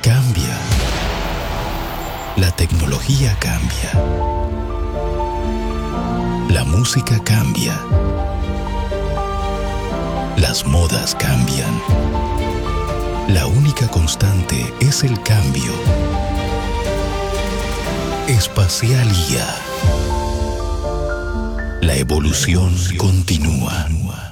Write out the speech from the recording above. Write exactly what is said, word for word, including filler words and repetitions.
cambia. La tecnología cambia. La música cambia. Las modas cambian. La única constante es el cambio. Espacial I A. La evolución continúa.